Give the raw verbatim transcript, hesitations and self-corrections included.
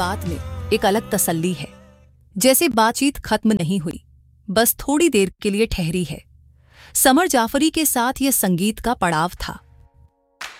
बात में एक अलग तसल्ली है, जैसे बातचीत खत्म नहीं हुई, बस थोड़ी देर के लिए ठहरी है। समर जाफरी के साथ यह संगीत का पड़ाव था।